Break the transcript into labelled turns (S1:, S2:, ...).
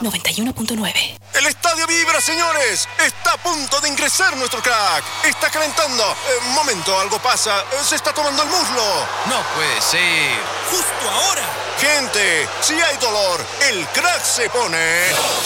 S1: 91.9.
S2: El estadio vibra, señores. Está a punto de ingresar nuestro crack. Está calentando. Momento, algo pasa. Se está tomando el muslo.
S3: No puede ser.
S4: Justo ahora.
S2: Gente, si hay dolor, el crack se pone...